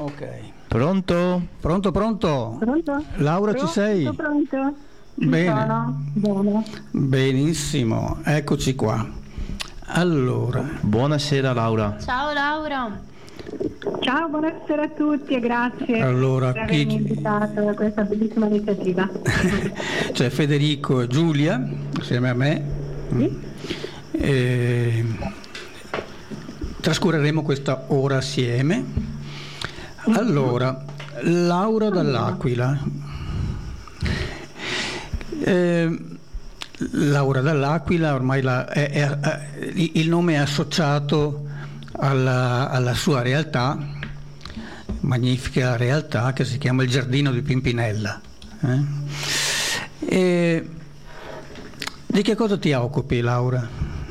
Ok. Pronto? Pronto, pronto? Pronto? Laura, Pronto, ci sei? Pronto? Bene. Sono. Bene. Benissimo, eccoci qua. Allora, Buonasera Laura. Ciao Laura. Ciao, buonasera a tutti e grazie Allora, per avermi invitato a questa bellissima iniziativa. c'è Federico e Giulia, assieme a me. Sì? E trascorreremo questa ora assieme. Allora, Laura dall'Aquila. Laura dall'Aquila, ormai il nome è associato alla sua realtà, magnifica realtà che si chiama il Giardino di Pimpinella. E di che cosa ti occupi, Laura?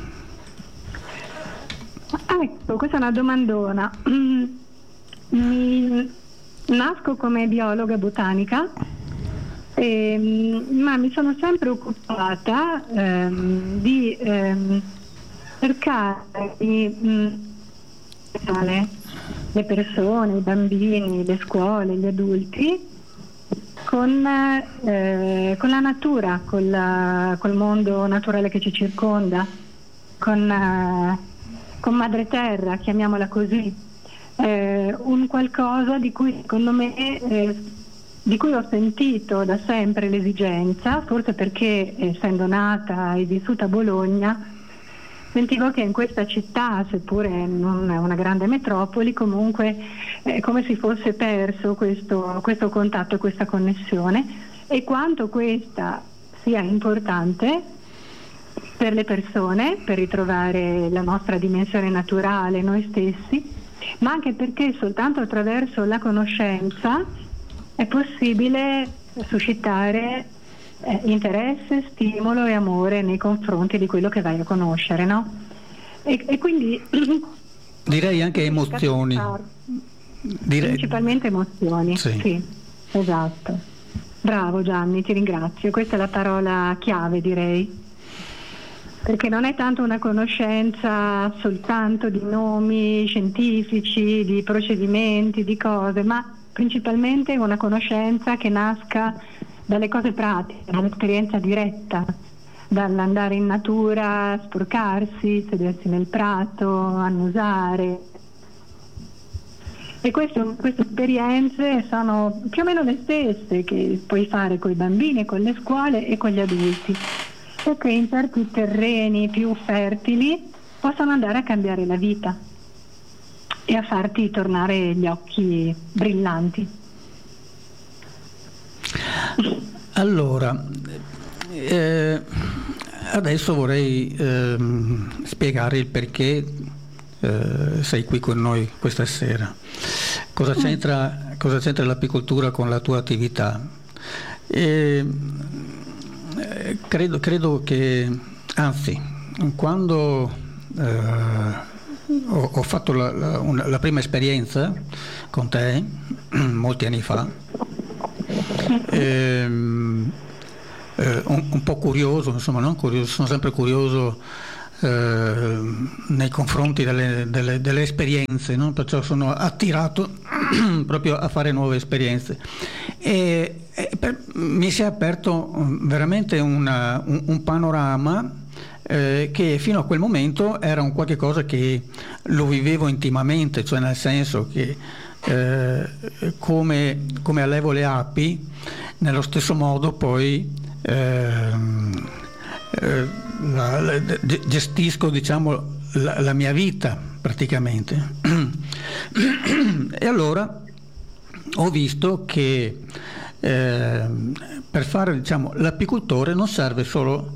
Ecco, questa è una domandona. Nasco come biologa botanica, ma mi sono sempre occupata di cercare di le persone, i bambini, le scuole, gli adulti con la natura, col mondo naturale che ci circonda, con Madre Terra, chiamiamola così, un qualcosa di cui secondo me di cui ho sentito da sempre l'esigenza, forse perché essendo nata e vissuta a Bologna sentivo che in questa città, seppure non è una grande metropoli, comunque come si fosse perso questo contatto, questa connessione, e quanto questa sia importante per le persone, per ritrovare la nostra dimensione naturale, noi stessi, ma anche perché soltanto attraverso la conoscenza è possibile suscitare interesse, stimolo e amore nei confronti di quello che vai a conoscere, no? E quindi direi anche emozioni. Principalmente emozioni, sì. Sì, esatto. Bravo Gianni, ti ringrazio. Questa è la parola chiave, direi. Perché non è tanto una conoscenza soltanto di nomi scientifici, di procedimenti, di cose, ma principalmente una conoscenza che nasca dalle cose pratiche, dall'esperienza diretta, dall'andare in natura, sporcarsi, sedersi nel prato, annusare. E queste esperienze sono più o meno le stesse che puoi fare con i bambini, con le scuole e con gli adulti, perché in certi terreni più fertili possono andare a cambiare la vita e a farti tornare gli occhi brillanti. Allora, adesso vorrei spiegare il perché sei qui con noi questa sera. Cosa c'entra l'apicoltura con la tua attività? Credo che, anzi, quando ho fatto la prima esperienza con te, molti anni fa, un po' curioso, insomma, non curioso, sono sempre curioso nei confronti delle esperienze, no? Perciò sono attirato proprio a fare nuove esperienze mi si è aperto veramente un panorama che fino a quel momento era un qualche cosa che lo vivevo intimamente, cioè nel senso che come allevo le api, nello stesso modo poi gestisco, diciamo, la mia vita praticamente. E allora ho visto che per fare, diciamo, l'apicoltore non serve solo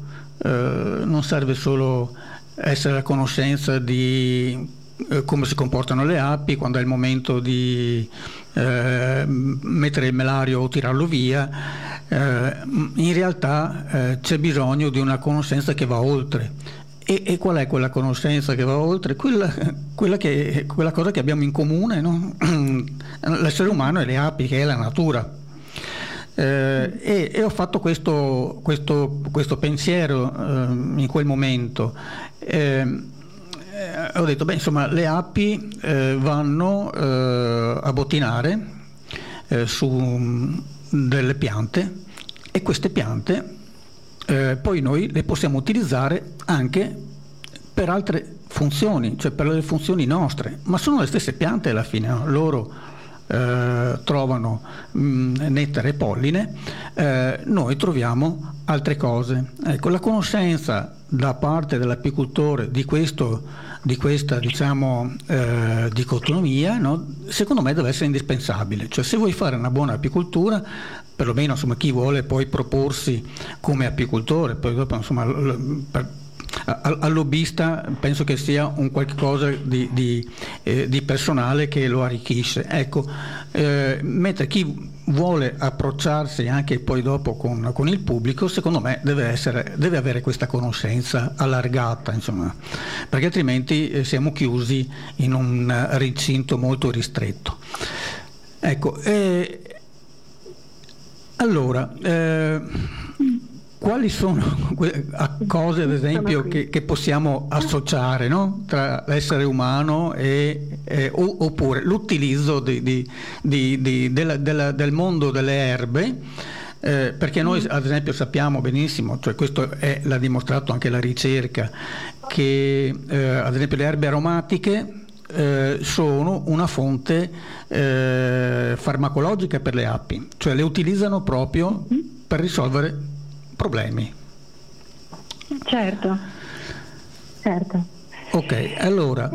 essere a conoscenza di come si comportano le api quando è il momento di mettere il melario o tirarlo via. In realtà c'è bisogno di una conoscenza che va oltre. E qual è quella conoscenza che va oltre? Quella cosa che abbiamo in comune, no? L'essere umano e le api, che è la natura. E ho fatto questo pensiero in quel momento. Ho detto, beh, insomma, le api vanno a bottinare su delle piante, e queste piante poi noi le possiamo utilizzare anche per altre funzioni, cioè per le funzioni nostre, ma sono le stesse piante alla fine, no? Loro trovano nettare e polline, noi troviamo altre cose. Ecco, la conoscenza da parte dell'apicoltore di questa diciamo dicotomia, no? Secondo me deve essere indispensabile. Cioè, se vuoi fare una buona apicoltura, perlomeno insomma chi vuole poi proporsi come apicoltore, poi dopo insomma al lobbista penso che sia un qualche cosa di personale che lo arricchisce, ecco, mentre chi vuole approcciarsi anche poi dopo con il pubblico, secondo me deve avere questa conoscenza allargata, insomma, perché altrimenti siamo chiusi in un recinto molto ristretto. Ecco, allora quali sono cose, ad esempio, che possiamo associare, no? Tra l'essere umano oppure l'utilizzo del mondo delle erbe, perché noi ad esempio sappiamo benissimo, cioè questo l'ha dimostrato anche la ricerca, che ad esempio le erbe aromatiche sono una fonte farmacologica per le api, cioè le utilizzano proprio per risolvere problemi. Certo. Ok, allora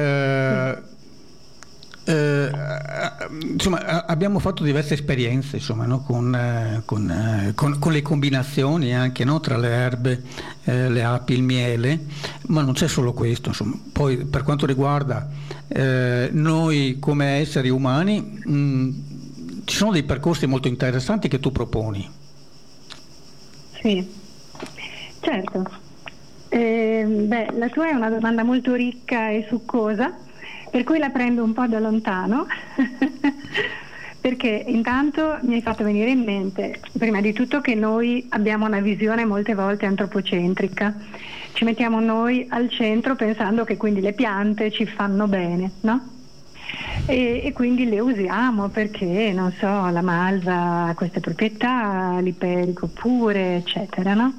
insomma abbiamo fatto diverse esperienze, insomma, no? con le combinazioni anche, no? Tra le erbe, le api, il miele, ma non c'è solo questo, insomma. Poi per quanto riguarda noi come esseri umani, ci sono dei percorsi molto interessanti che tu proponi. Sì, certo. La tua è una domanda molto ricca e succosa, per cui la prendo un po' da lontano, perché intanto mi hai fatto venire in mente, prima di tutto, che noi abbiamo una visione molte volte antropocentrica. Ci mettiamo noi al centro pensando che quindi le piante ci fanno bene, no? E quindi le usiamo perché, non so, la malva ha queste proprietà, l'iperico pure, eccetera, no?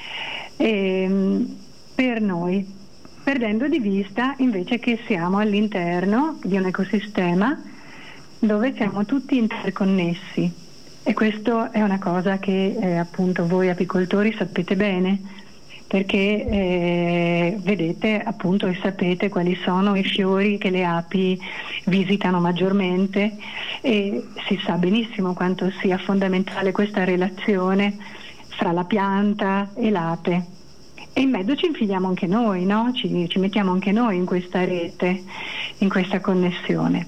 Per noi, perdendo di vista invece che siamo all'interno di un ecosistema dove siamo tutti interconnessi, e questo è una cosa che appunto voi apicoltori sapete bene, perché vedete appunto e sapete quali sono i fiori che le api visitano maggiormente, e si sa benissimo quanto sia fondamentale questa relazione fra la pianta e l'ape, e in mezzo ci infiliamo anche noi, no? Ci mettiamo anche noi in questa rete, in questa connessione.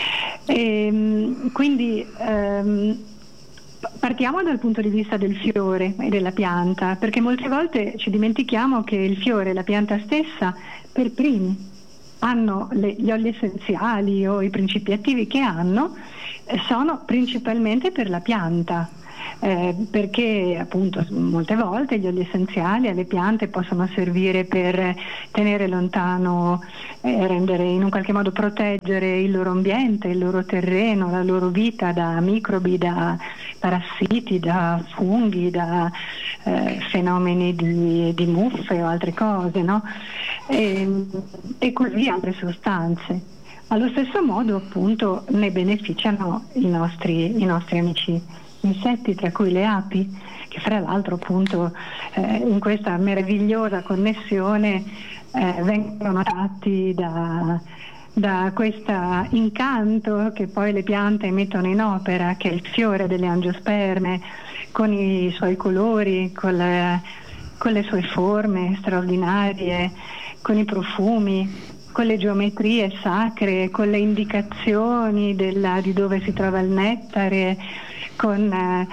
Quindi partiamo dal punto di vista del fiore e della pianta, perché molte volte ci dimentichiamo che il fiore e la pianta stessa per primi hanno gli oli essenziali o i principi attivi che hanno, sono principalmente per la pianta. Perché appunto molte volte gli oli essenziali alle piante possono servire per tenere lontano, rendere, in un qualche modo proteggere il loro ambiente, il loro terreno, la loro vita da microbi, da parassiti, da funghi, da fenomeni di muffe o altre cose, no? E così altre sostanze. Allo stesso modo appunto ne beneficiano i nostri amici insetti, tra cui le api, che fra l'altro appunto in questa meravigliosa connessione vengono attratti da questo incanto che poi le piante mettono in opera, che è il fiore delle angiosperme, con i suoi colori, con le sue forme straordinarie, con i profumi, con le geometrie sacre, con le indicazioni di dove si trova il nettare, con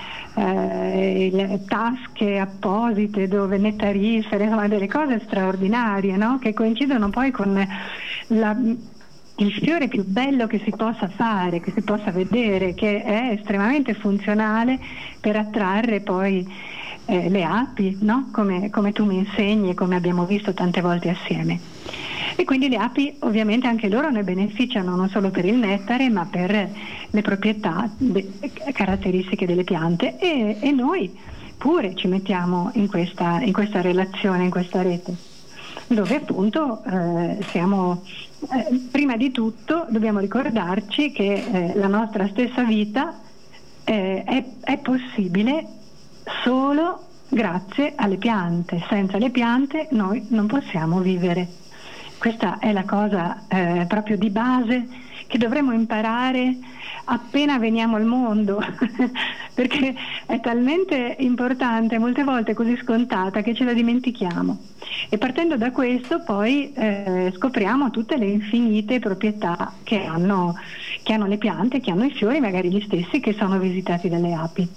le tasche apposite dove nettarifere, insomma delle cose straordinarie, no? Che coincidono poi con il fiore più bello che si possa fare, che si possa vedere, che è estremamente funzionale per attrarre poi le api, no? Come tu mi insegni e come abbiamo visto tante volte assieme. E quindi le api ovviamente anche loro ne beneficiano non solo per il nettare ma per le proprietà caratteristiche delle piante e noi pure ci mettiamo in questa relazione, in questa rete, dove appunto siamo prima di tutto dobbiamo ricordarci che la nostra stessa vita è possibile solo grazie alle piante. Senza le piante noi non possiamo vivere. Questa è la cosa proprio di base che dovremmo imparare appena veniamo al mondo perché è talmente importante, molte volte così scontata, che ce la dimentichiamo. E partendo da questo poi scopriamo tutte le infinite proprietà che hanno le piante, che hanno i fiori, magari gli stessi che sono visitati dalle api.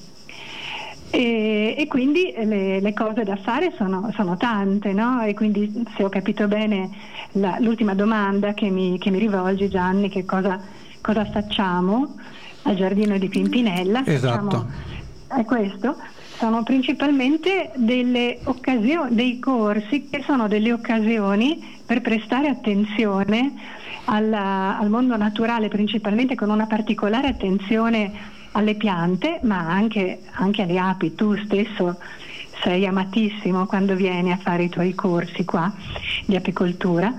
E quindi le cose da fare sono tante, no? E quindi, se ho capito bene l'ultima domanda che mi rivolgi, Gianni, che cosa facciamo al giardino di Pimpinella? Esatto. È questo. Sono principalmente delle occasioni, dei corsi che sono delle occasioni per prestare attenzione al mondo naturale, principalmente con una particolare attenzione alle piante, ma anche alle api. Tu stesso sei amatissimo quando vieni a fare i tuoi corsi qua di apicoltura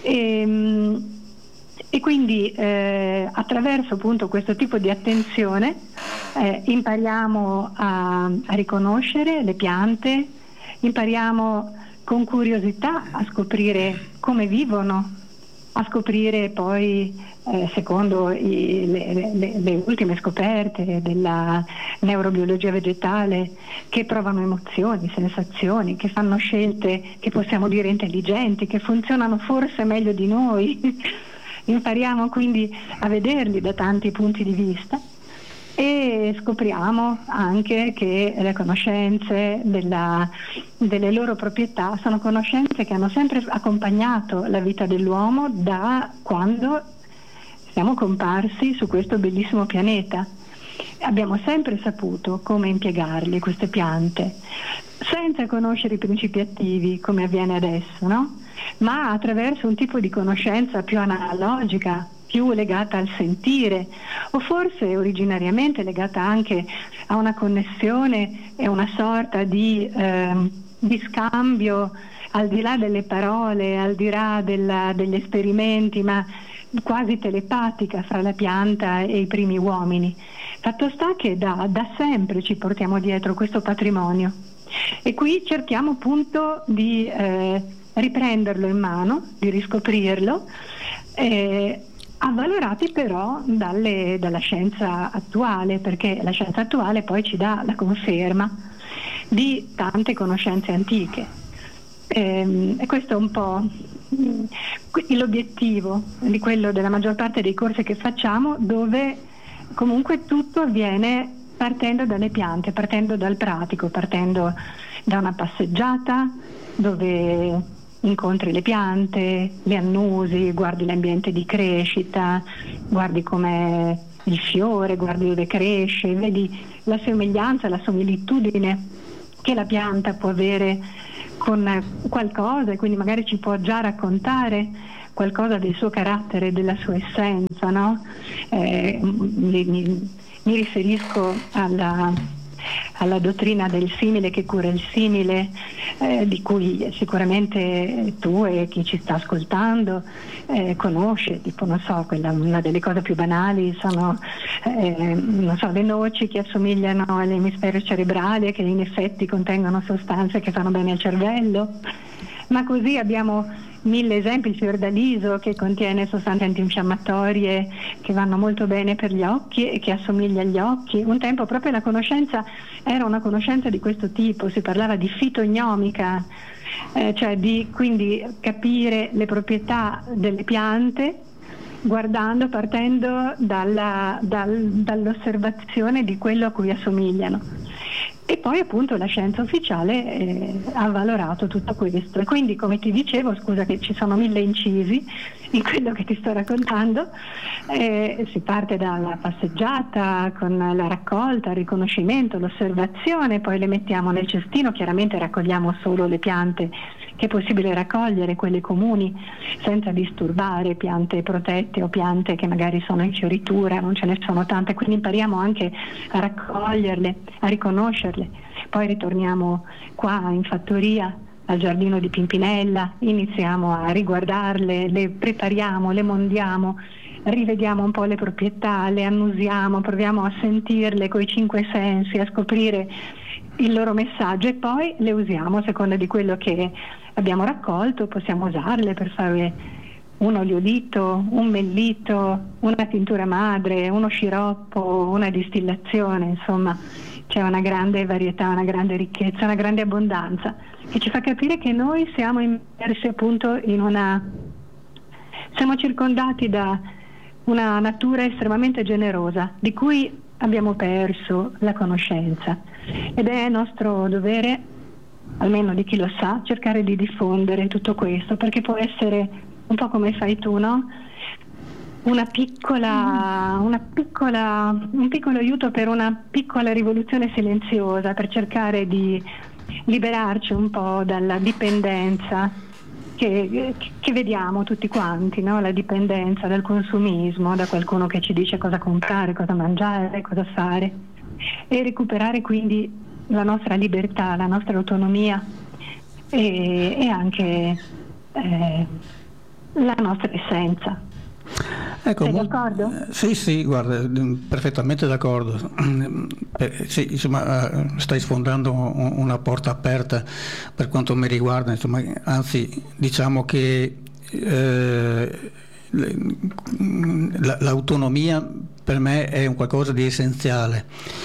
e quindi attraverso appunto questo tipo di attenzione impariamo a riconoscere le piante, impariamo con curiosità a scoprire come vivono, a scoprire poi secondo le ultime scoperte della neurobiologia vegetale, che provano emozioni, sensazioni, che fanno scelte che possiamo dire intelligenti, che funzionano forse meglio di noi. Impariamo quindi a vederli da tanti punti di vista e scopriamo anche che le conoscenze delle loro proprietà sono conoscenze che hanno sempre accompagnato la vita dell'uomo da quando siamo comparsi su questo bellissimo pianeta. Abbiamo sempre saputo come impiegarli, queste piante, senza conoscere i principi attivi come avviene adesso, no? Ma attraverso un tipo di conoscenza più analogica, più legata al sentire, o forse originariamente legata anche a una connessione e una sorta di scambio al di là delle parole, al di là degli esperimenti, ma quasi telepatica fra la pianta e i primi uomini. Fatto sta che da sempre ci portiamo dietro questo patrimonio e qui cerchiamo appunto di riprenderlo in mano, di riscoprirlo, avvalorati però dalla scienza attuale, perché la scienza attuale poi ci dà la conferma di tante conoscenze antiche. E questo è un po' l'obiettivo di quello della maggior parte dei corsi che facciamo, dove comunque tutto avviene partendo dalle piante, partendo dal pratico, partendo da una passeggiata dove incontri le piante, le annusi, guardi l'ambiente di crescita, guardi com'è il fiore, guardi dove cresce, vedi la somiglianza, la similitudine che la pianta può avere con qualcosa, e quindi magari ci può già raccontare qualcosa del suo carattere, della sua essenza, no? Mi riferisco alla dottrina del simile che cura il simile, di cui sicuramente tu e chi ci sta ascoltando conosce, tipo non so, una delle cose più banali sono non so, le noci che assomigliano all'emisfero cerebrale, che in effetti contengono sostanze che fanno bene al cervello, ma così abbiamo 1000 esempi. Il fiordaliso che contiene sostanze antinfiammatorie che vanno molto bene per gli occhi e che assomiglia agli occhi. Un tempo proprio la conoscenza era una conoscenza di questo tipo, si parlava di fitognomica, cioè di quindi capire le proprietà delle piante partendo dall'osservazione di quello a cui assomigliano. E poi appunto la scienza ufficiale ha valorato tutto questo. E quindi, come ti dicevo, scusa che ci sono 1000 incisi in quello che ti sto raccontando, si parte dalla passeggiata con la raccolta, il riconoscimento, l'osservazione, poi le mettiamo nel cestino, chiaramente raccogliamo solo le piante che è possibile raccogliere quelle comuni senza disturbare piante protette o piante che magari sono in fioritura, non ce ne sono tante, quindi impariamo anche a raccoglierle, a riconoscerle. Poi ritorniamo qua in fattoria al giardino di Pimpinella, iniziamo a riguardarle, le prepariamo, le mondiamo, rivediamo un po' le proprietà, le annusiamo, proviamo a sentirle coi 5 sensi, a scoprire il loro messaggio e poi le usiamo a seconda di quello che abbiamo raccolto. Possiamo usarle per fare un oliolito, un mellito, una tintura madre, uno sciroppo, una distillazione, insomma c'è una grande varietà, una grande ricchezza, una grande abbondanza che ci fa capire che noi siamo immersi appunto siamo circondati da una natura estremamente generosa di cui abbiamo perso la conoscenza, ed è nostro dovere, almeno di chi lo sa, cercare di diffondere tutto questo, perché può essere un po' come fai tu, no? Un piccolo aiuto per una piccola rivoluzione silenziosa, per cercare di liberarci un po' dalla dipendenza che vediamo tutti quanti, no? La dipendenza dal consumismo, da qualcuno che ci dice cosa comprare, cosa mangiare, cosa fare, e recuperare quindi la nostra libertà, la nostra autonomia e anche la nostra essenza. Ecco, sei d'accordo? Sì, guarda, perfettamente d'accordo. Sì, insomma, stai sfondando una porta aperta per quanto mi riguarda, insomma, anzi, diciamo che l'autonomia per me è un qualcosa di essenziale.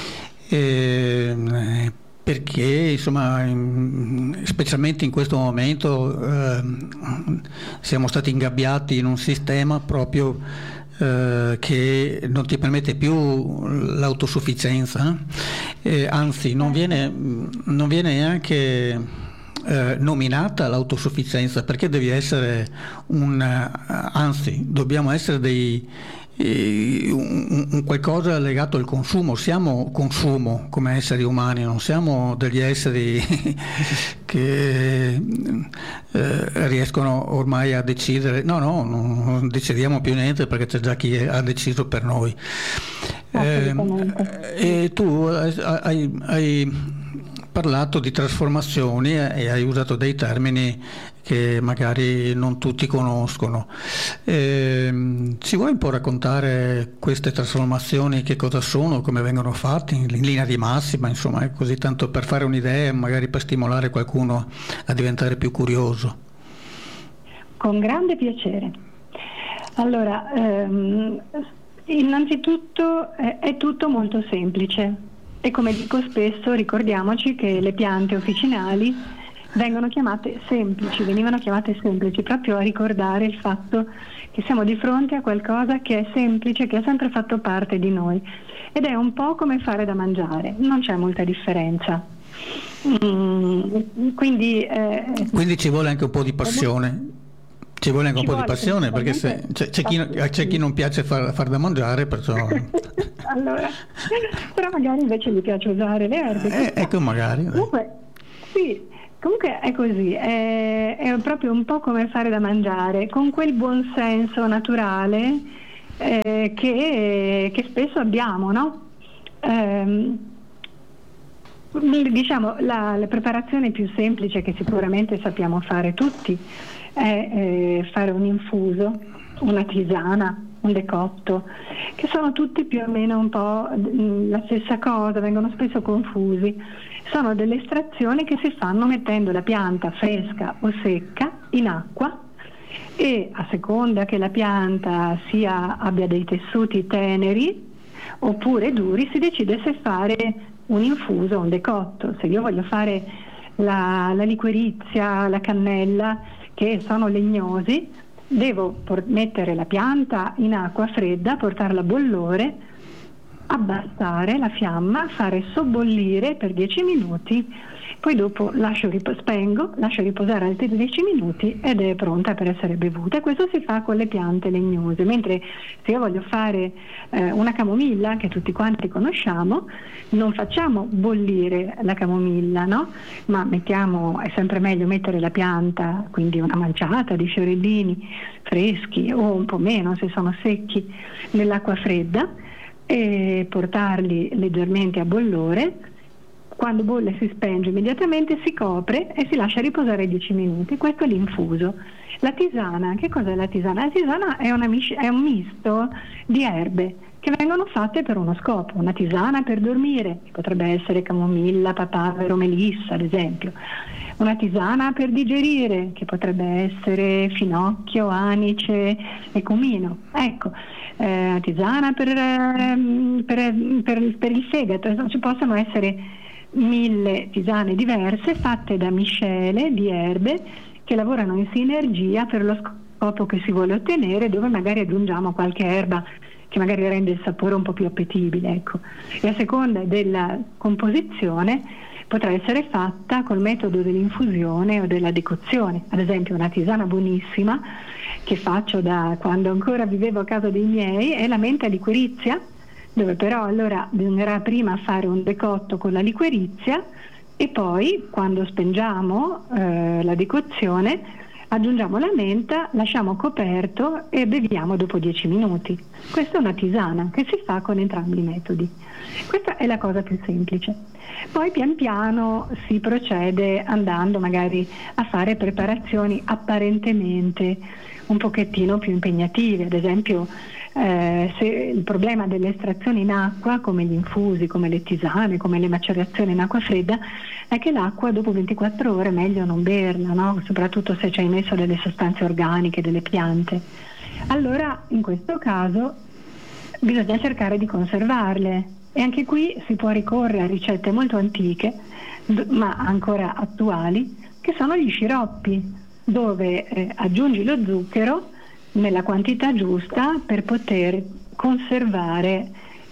Perché insomma specialmente in questo momento siamo stati ingabbiati in un sistema proprio che non ti permette più l'autosufficienza, anzi non viene neanche nominata l'autosufficienza, perché devi essere anzi dobbiamo essere un qualcosa legato al consumo. Siamo consumo come esseri umani, non siamo degli esseri che riescono ormai a decidere. No, non decidiamo più niente perché c'è già chi ha deciso per noi. E tu hai parlato di trasformazioni e hai usato dei termini che magari non tutti conoscono. Ci vuoi un po' raccontare queste trasformazioni, che cosa sono, come vengono fatte in linea di massima, insomma, così tanto per fare un'idea, magari per stimolare qualcuno a diventare più curioso? Con grande piacere. Allora, innanzitutto è tutto molto semplice e, come dico spesso, ricordiamoci che le piante officinali venivano chiamate semplici proprio a ricordare il fatto che siamo di fronte a qualcosa che è semplice, che ha sempre fatto parte di noi, ed è un po' come fare da mangiare, non c'è molta differenza. Quindi ci vuole anche un po' di passione. Ci vuole anche un po' di passione, perché c'è chi non piace far da mangiare, perciò allora, però magari invece gli piace usare le erbe. Ecco, magari. Comunque è così, è proprio un po' come fare da mangiare, con quel buon senso naturale che spesso abbiamo, no? Diciamo, la preparazione più semplice, che sicuramente sappiamo fare tutti, è fare un infuso, una tisana, un decotto, che sono tutti più o meno un po' la stessa cosa, vengono spesso confusi. Sono delle estrazioni che si fanno mettendo la pianta fresca o secca in acqua, e a seconda che la pianta abbia dei tessuti teneri oppure duri, si decide se fare un infuso o un decotto. Se io voglio fare la liquirizia, la cannella, che sono legnosi, devo mettere la pianta in acqua fredda, portarla a bollore, abbassare la fiamma, fare sobbollire per 10 minuti poi dopo spengo, lascio riposare altri 10 minuti ed è pronta per essere bevuta. E questo si fa con le piante legnose, mentre se io voglio fare una camomilla, che tutti quanti conosciamo, non facciamo bollire la camomilla, no? Ma è sempre meglio mettere la pianta, quindi una manciata di fiorellini freschi o un po' meno se sono secchi, nell'acqua fredda e portarli leggermente a bollore. Quando bolle si spenge immediatamente, si copre e si lascia riposare 10 minuti. Questo è l'infuso. La tisana, che cos'è la tisana? La tisana è un misto di erbe che vengono fatte per uno scopo. Una tisana per dormire, che potrebbe essere camomilla, papavero, melissa ad esempio. Una tisana per digerire, che potrebbe essere finocchio, anice e cumino. Ecco, tisana per il fegato. Ci possono essere 1000 tisane diverse fatte da miscele di erbe che lavorano in sinergia per lo scopo che si vuole ottenere, dove magari aggiungiamo qualche erba che magari rende il sapore un po' più appetibile, ecco. E a seconda della composizione potrà essere fatta col metodo dell'infusione o della decozione. Ad esempio una tisana buonissima che faccio da quando ancora vivevo a casa dei miei è la menta liquirizia, dove però allora bisognerà prima fare un decotto con la liquirizia e poi quando spengiamo la decozione aggiungiamo la menta, lasciamo coperto e beviamo dopo 10 minuti. Questa è una tisana che si fa con entrambi i metodi. Questa è la cosa più semplice. Poi pian piano si procede andando magari a fare preparazioni apparentemente un pochettino più impegnative, ad esempio se il problema delle estrazioni in acqua, come gli infusi, come le tisane, come le macerazioni in acqua fredda, è che l'acqua dopo 24 ore è meglio non berla, no? Soprattutto se ci hai messo delle sostanze organiche, delle piante. Allora in questo caso bisogna cercare di conservarle e anche qui si può ricorrere a ricette molto antiche ma ancora attuali, che sono gli sciroppi, dove aggiungi lo zucchero nella quantità giusta per poter conservare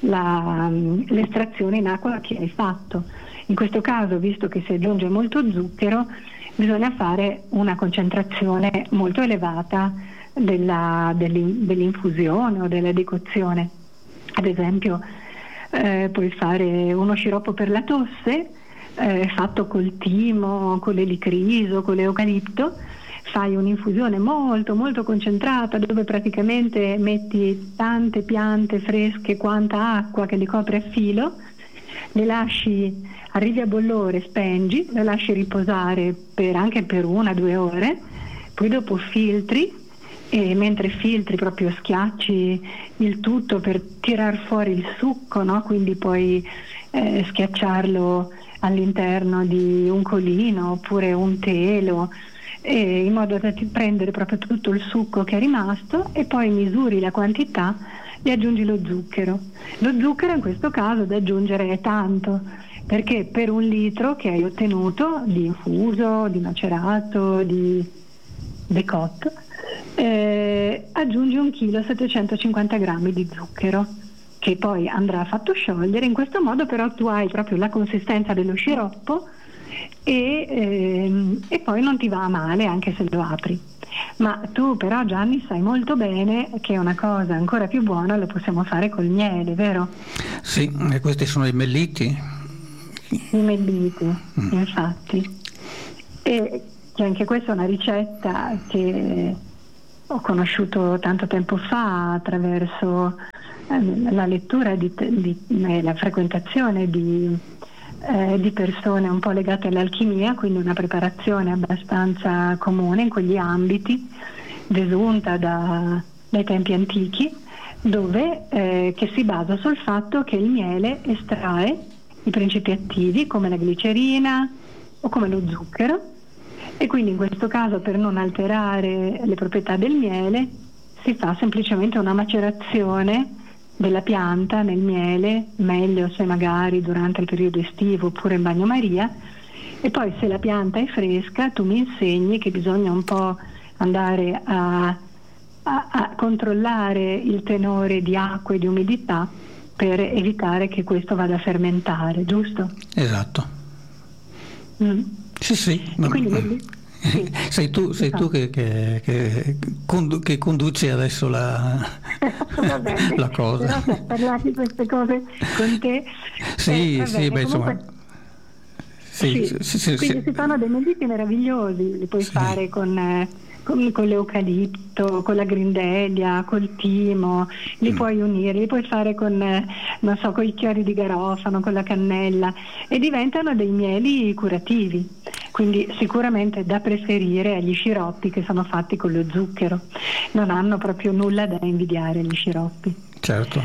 l'estrazione in acqua che hai fatto. In questo caso, visto che si aggiunge molto zucchero, bisogna fare una concentrazione molto elevata dell'infusione o della decozione. Ad esempio puoi fare uno sciroppo per la tosse fatto col timo, con l'elicriso, con l'eucalipto. Fai un'infusione molto molto concentrata dove praticamente metti tante piante fresche quanta acqua che li copre a filo, le lasci, arrivi a bollore, spengi, le lasci riposare anche per 1 o 2 ore, poi dopo filtri e mentre filtri proprio schiacci il tutto per tirar fuori il succo, no? Quindi puoi schiacciarlo all'interno di un colino oppure un telo, in modo da prendere proprio tutto il succo che è rimasto e poi misuri la quantità e aggiungi lo zucchero. Lo zucchero in questo caso da aggiungere è tanto, perché per 1 litro che hai ottenuto di infuso, di macerato, di decotto, aggiungi 1 chilo 750 grammi di zucchero, che poi andrà fatto sciogliere. In questo modo però tu hai proprio la consistenza dello sciroppo e poi non ti va male anche se lo apri. Ma tu però, Gianni, sai molto bene che una cosa ancora più buona lo possiamo fare col miele, vero? Sì, e questi sono i melliti. I melliti, infatti. E che anche questa è una ricetta che ho conosciuto tanto tempo fa attraverso la lettura la frequentazione di persone un po' legate all'alchimia, quindi una preparazione abbastanza comune in quegli ambiti, desunta dai tempi antichi, dove che si basa sul fatto che il miele estrae i principi attivi come la glicerina o come lo zucchero, e quindi in questo caso, per non alterare le proprietà del miele, si fa semplicemente una macerazione della pianta nel miele, meglio se magari durante il periodo estivo oppure in bagnomaria, e poi se la pianta è fresca tu mi insegni che bisogna un po' andare a controllare il tenore di acqua e di umidità per evitare che questo vada a fermentare, giusto? Esatto. Mm. Sì. Quindi sì. Sei tu che conduci adesso la, Va bene, la cosa. però se parlare di queste cose con te, Sì, va sì, bene, beh, insomma, comunque sì, sì, quindi si fanno dei mediti meravigliosi, li puoi sì. fare con l'eucalipto, con la grindelia, col timo, li puoi unire, li puoi fare non so, con i chiodi di garofano, con la cannella, e diventano dei mieli curativi. Quindi sicuramente da preferire agli sciroppi che sono fatti con lo zucchero. Non hanno proprio nulla da invidiare gli sciroppi. Certo.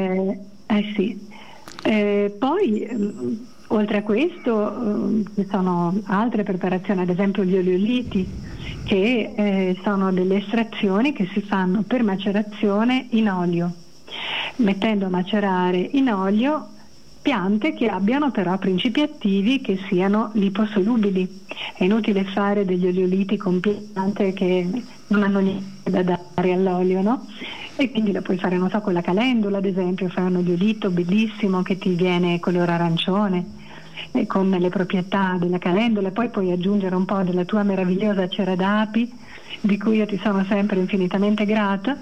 Sì. Poi, oltre a questo, ci sono altre preparazioni, ad esempio gli oleoliti, che sono delle estrazioni che si fanno per macerazione in olio, mettendo a macerare in olio piante che abbiano però principi attivi che siano liposolubili. È inutile fare degli oleoliti con piante che non hanno niente da dare all'olio, no? E quindi lo puoi fare, non so, con la calendula, ad esempio, fai un oliolito bellissimo che ti viene color arancione, con le proprietà della calendula, e poi puoi aggiungere un po' della tua meravigliosa cera d'api, di cui io ti sono sempre infinitamente grata,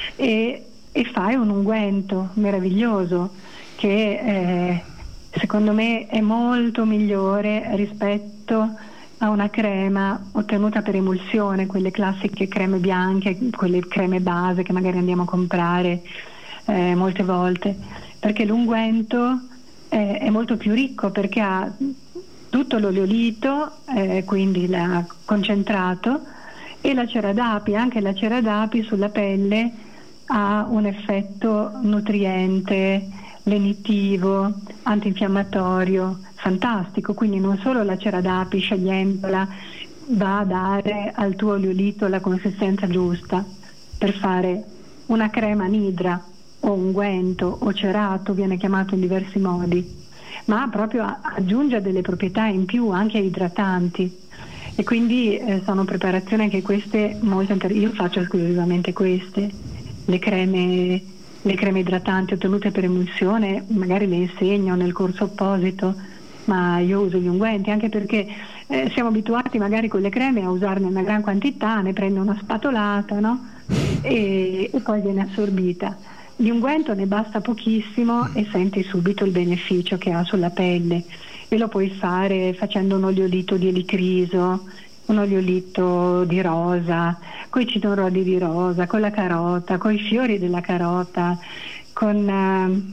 e fai un unguento meraviglioso che secondo me è molto migliore rispetto a una crema ottenuta per emulsione, quelle classiche creme bianche, quelle creme base che magari andiamo a comprare molte volte, perché l'unguento è molto più ricco, perché ha tutto l'oleolito, quindi il concentrato, e la cera d'api. Anche la cera d'api sulla pelle ha un effetto nutriente, lenitivo, antinfiammatorio fantastico. Quindi non solo la cera d'api, scegliendola, va a dare al tuo oleolito la consistenza giusta per fare una crema nidra o unguento o cerato, viene chiamato in diversi modi, ma proprio aggiunge delle proprietà in più, anche idratanti. E quindi sono preparazioni anche queste molto interessanti. Io faccio esclusivamente queste, le creme idratanti ottenute per emulsione, magari le insegno nel corso apposito, ma io uso gli unguenti, anche perché siamo abituati magari con le creme a usarne una gran quantità, ne prendo una spatolata, no? E poi viene assorbita. L'unguento ne basta pochissimo e senti subito il beneficio che ha sulla pelle, e lo puoi fare facendo un oliolito di elicriso, un oliolito di rosa, con i citorodi di rosa, con la carota, con i fiori della carota, con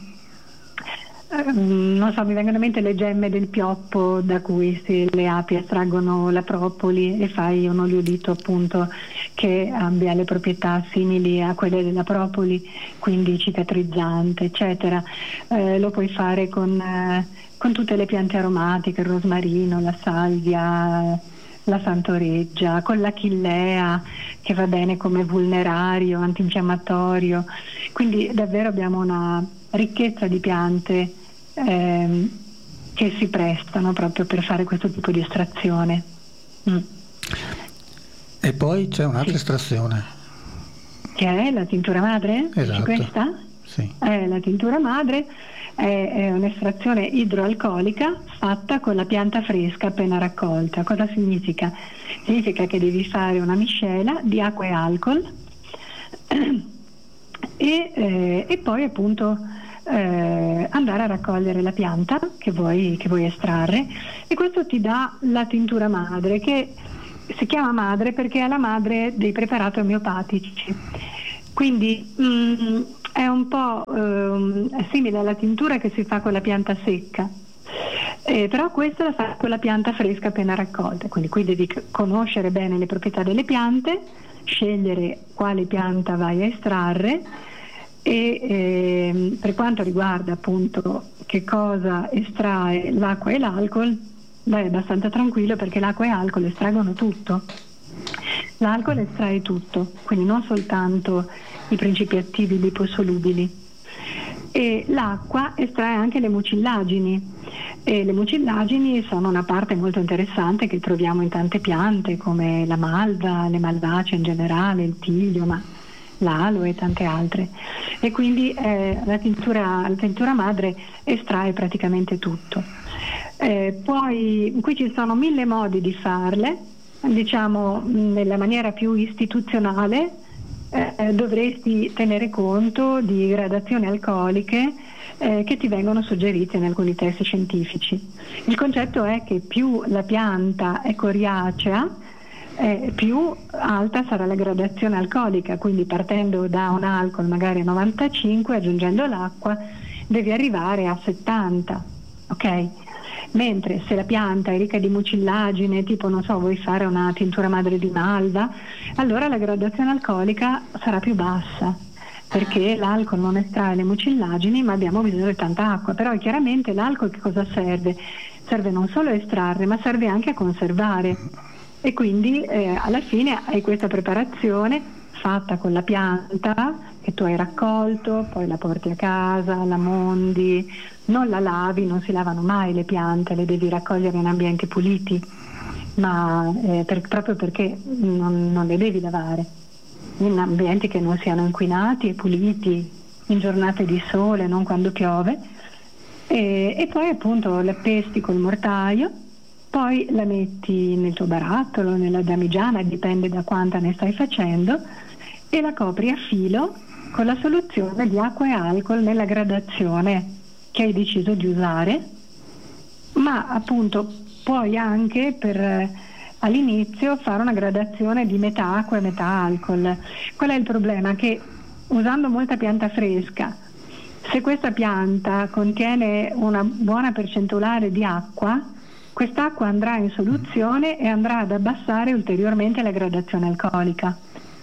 non so, mi vengono in mente le gemme del pioppo da cui le api estraggono la propoli, e fai un oliolito appunto che abbia le proprietà simili a quelle della propoli, quindi cicatrizzante, eccetera. Lo puoi fare con tutte le piante aromatiche, il rosmarino, la salvia, la santoreggia, con l'achillea, che va bene come vulnerario, antinfiammatorio. Quindi davvero abbiamo una ricchezza di piante che si prestano proprio per fare questo tipo di estrazione. E poi c'è un'altra estrazione. Che è la tintura madre? Esatto. Questa? Sì. La tintura madre è un'estrazione idroalcolica fatta con la pianta fresca appena raccolta. Cosa significa? Significa che devi fare una miscela di acqua e alcol e poi appunto andare a raccogliere la pianta che vuoi estrarre, e questo ti dà la tintura madre, che si chiama madre perché è la madre dei preparati omeopatici. Quindi è un po' simile alla tintura che si fa con la pianta secca, però questa la fa con la pianta fresca appena raccolta. Quindi qui devi conoscere bene le proprietà delle piante, scegliere quale pianta vai a estrarre, e per quanto riguarda appunto che cosa estrae l'acqua e l'alcol, vai abbastanza tranquillo, perché l'acqua e l'alcol estraggono tutto. L'alcol estrae tutto, quindi non soltanto i principi attivi liposolubili, e l'acqua estrae anche le mucillagini, e le mucillagini sono una parte molto interessante che troviamo in tante piante come la malva, le malvacee in generale, il tiglio, ma l'aloe e tante altre, e quindi la tintura madre estrae praticamente tutto. Poi qui ci sono 1000 modi di farle, diciamo nella maniera più istituzionale dovresti tenere conto di gradazioni alcoliche che ti vengono suggerite in alcuni test scientifici. Il concetto è che più la pianta è coriacea, più alta sarà la gradazione alcolica, quindi partendo da un alcol magari a 95, aggiungendo l'acqua, devi arrivare a 70, ok? Mentre se la pianta è ricca di mucillagine, tipo non so, vuoi fare una tintura madre di malva, allora la gradazione alcolica sarà più bassa, perché l'alcol non estrae le mucillagini, ma abbiamo bisogno di tanta acqua. Però chiaramente l'alcol che cosa serve? Serve non solo a estrarre, ma serve anche a conservare. E quindi alla fine hai questa preparazione fatta con la pianta che tu hai raccolto, poi la porti a casa, la mondi, non la lavi, non si lavano mai le piante, le devi raccogliere in ambienti puliti, ma proprio perché non le devi lavare, in ambienti che non siano inquinati e puliti, in giornate di sole, non quando piove, e poi appunto la pesti col mortaio, poi la metti nel tuo barattolo, nella damigiana, dipende da quanta ne stai facendo, e la copri a filo con la soluzione di acqua e alcol nella gradazione che hai deciso di usare, ma appunto puoi anche all'inizio fare una gradazione di metà acqua e metà alcol. Qual è il problema? Che usando molta pianta fresca, se questa pianta contiene una buona percentuale di acqua, quest'acqua andrà in soluzione e andrà ad abbassare ulteriormente la gradazione alcolica.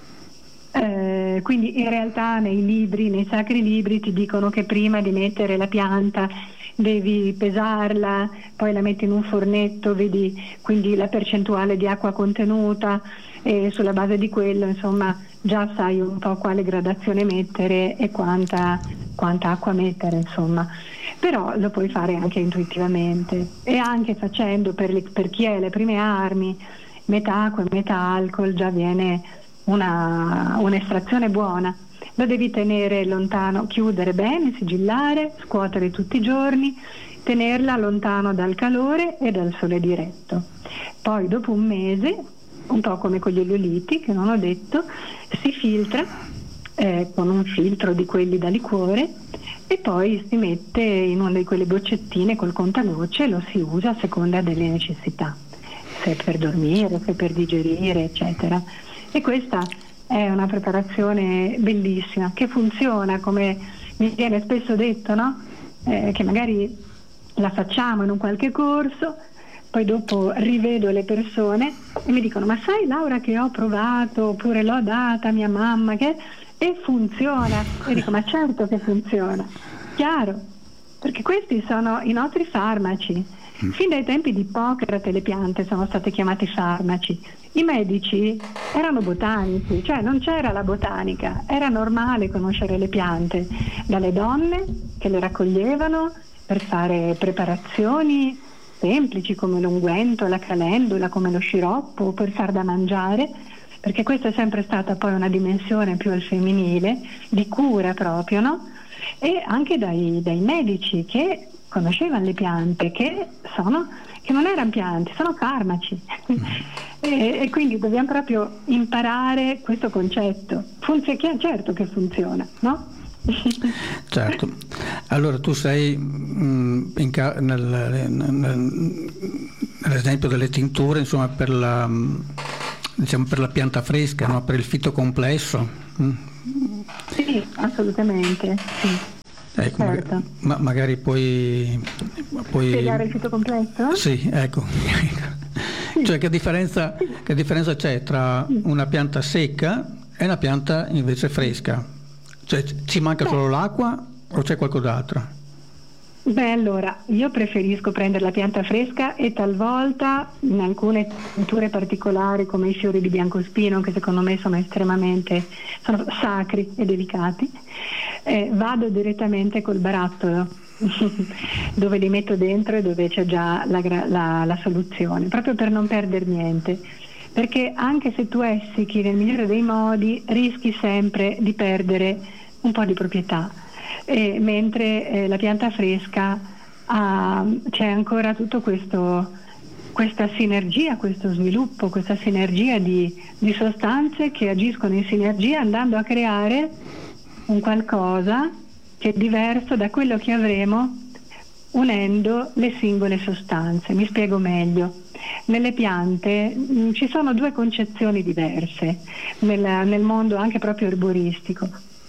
Quindi in realtà nei sacri libri ti dicono che prima di mettere la pianta devi pesarla, poi la metti in un fornetto, vedi quindi la percentuale di acqua contenuta, e sulla base di quello insomma già sai un po' quale gradazione mettere e quanta acqua mettere, insomma. Però lo puoi fare anche intuitivamente, e anche facendo per chi ha le prime armi metà acqua e metà alcol già viene un'estrazione buona. Lo devi tenere lontano, chiudere bene, sigillare, scuotere tutti i giorni, tenerla lontano dal calore e dal sole diretto. Poi dopo un mese, un po' come con gli oleoliti che non ho detto, si filtra con un filtro di quelli da liquore, e poi si mette in una di quelle boccettine col contagocce e lo si usa a seconda delle necessità, se per dormire, se per digerire, eccetera. E questa è una preparazione bellissima che funziona, come mi viene spesso detto, no? Che magari la facciamo in un qualche corso, poi dopo rivedo le persone e mi dicono: ma sai Laura che ho provato, oppure l'ho data a mia mamma, e funziona. E dico: ma certo che funziona, chiaro, perché questi sono i nostri farmaci. Fin dai tempi di Ippocrate le piante sono state chiamate farmaci. I medici erano botanici, cioè non c'era la botanica, era normale conoscere le piante, dalle donne che le raccoglievano per fare preparazioni semplici come l'unguento, la calendula, come lo sciroppo, per far da mangiare, perché questa è sempre stata poi una dimensione più al femminile, di cura proprio, no? E anche dai medici che conoscevano le piante, che non erano piante, sono farmaci. E quindi dobbiamo proprio imparare questo concetto. Certo che funziona, no? Certo. Allora tu sei nell'esempio delle tinture, insomma, per la pianta fresca, no? Per il fitocomplesso. Sì, assolutamente, sì. Ecco, certo. Magari puoi spiegare il fitocomplesso? Sì, ecco. Sì. Cioè che differenza c'è tra una pianta secca e una pianta invece fresca? Cioè ci manca solo l'acqua o c'è qualcos'altro? Beh, allora, io preferisco prendere la pianta fresca e talvolta in alcune tinture particolari come i fiori di biancospino, che secondo me sono sono sacri e delicati, vado direttamente col barattolo dove li metto dentro e dove c'è già la soluzione, proprio per non perdere niente, perché anche se tu essichi nel migliore dei modi rischi sempre di perdere un po' di proprietà. Mentre la pianta fresca c'è ancora tutto questa sinergia, questo sviluppo, questa sinergia di sostanze che agiscono in sinergia, andando a creare un qualcosa che è diverso da quello che avremo unendo le singole sostanze. Mi spiego meglio. Nelle piante ci sono due concezioni diverse nel mondo anche proprio erboristico.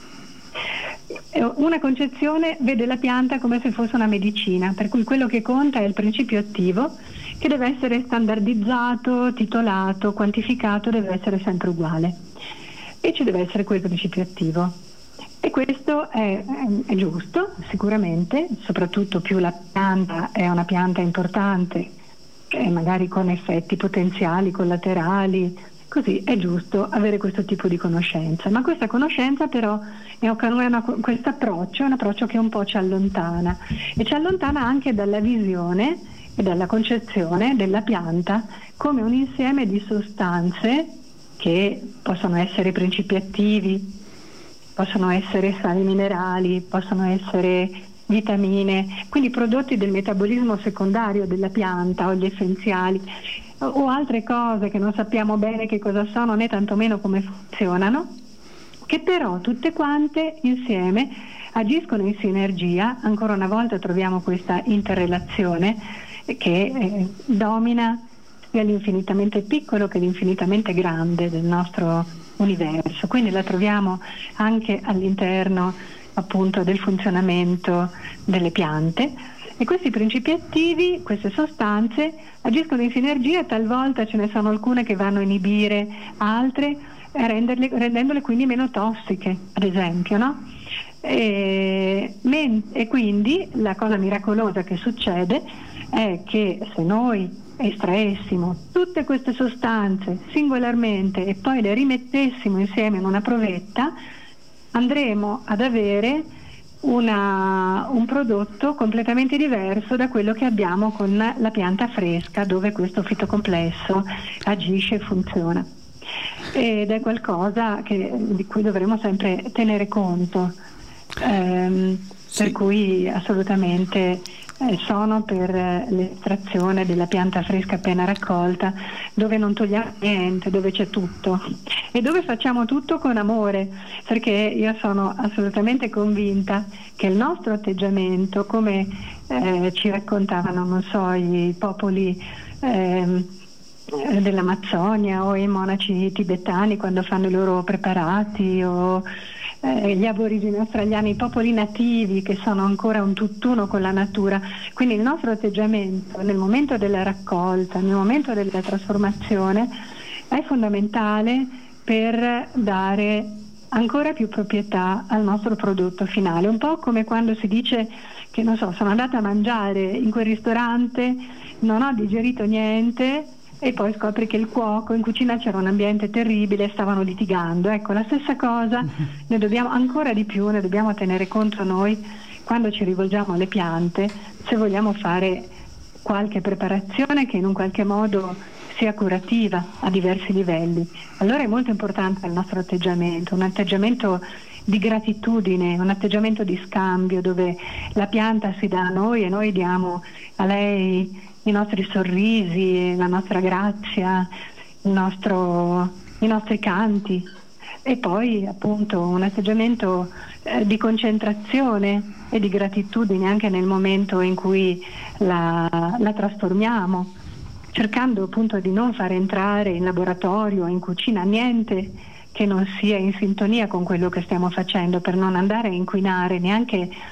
Una concezione vede la pianta come se fosse una medicina, per cui quello che conta è il principio attivo, che deve essere standardizzato, titolato, quantificato, deve essere sempre uguale, e ci deve essere quel principio attivo. E questo è giusto, sicuramente, soprattutto più la pianta è una pianta importante, magari con effetti potenziali, collaterali, così è giusto avere questo tipo di conoscenza. Ma questa conoscenza però questo approccio è un approccio che un po' ci allontana, e ci allontana anche dalla visione e dalla concezione della pianta come un insieme di sostanze che possono essere principi attivi, possono essere sali minerali, possono essere vitamine, quindi prodotti del metabolismo secondario della pianta, oli essenziali o altre cose che non sappiamo bene che cosa sono né tantomeno come funzionano, che però tutte quante insieme agiscono in sinergia. Ancora una volta troviamo questa interrelazione che domina sia l'infinitamente piccolo che l'infinitamente grande del nostro universo, quindi la troviamo anche all'interno appunto del funzionamento delle piante, e questi principi attivi, queste sostanze agiscono in sinergia, e talvolta ce ne sono alcune che vanno a inibire altre, rendendole quindi meno tossiche, ad esempio, no? E quindi la cosa miracolosa che succede è che se noi estraessimo tutte queste sostanze singolarmente e poi le rimettessimo insieme in una provetta, andremo ad avere un prodotto completamente diverso da quello che abbiamo con la pianta fresca, dove questo fitocomplesso agisce e funziona. Ed è qualcosa di cui dovremo sempre tenere conto, sì. Per cui assolutamente sono per l'estrazione della pianta fresca appena raccolta, dove non togliamo niente, dove c'è tutto e dove facciamo tutto con amore, perché io sono assolutamente convinta che il nostro atteggiamento, come ci raccontavano, non so, i popoli dell'Amazzonia o i monaci tibetani quando fanno i loro preparati, o gli aborigeni australiani, i popoli nativi che sono ancora un tutt'uno con la natura. Quindi il nostro atteggiamento nel momento della raccolta, nel momento della trasformazione, è fondamentale per dare ancora più proprietà al nostro prodotto finale. Un po' come quando si dice che, non so, sono andata a mangiare in quel ristorante, non ho digerito niente, e poi scopri che il cuoco, in cucina c'era un ambiente terribile, stavano litigando. Ecco, la stessa cosa ne dobbiamo, ancora di più, ne dobbiamo tenere conto noi quando ci rivolgiamo alle piante, se vogliamo fare qualche preparazione che in un qualche modo sia curativa a diversi livelli. Allora è molto importante il nostro atteggiamento, un atteggiamento di gratitudine, un atteggiamento di scambio, dove la pianta si dà a noi e noi diamo a lei i nostri sorrisi, la nostra grazia, i nostri canti, e poi appunto un atteggiamento di concentrazione e di gratitudine anche nel momento in cui la trasformiamo, cercando appunto di non far entrare in laboratorio, in cucina, niente che non sia in sintonia con quello che stiamo facendo, per non andare a inquinare neanche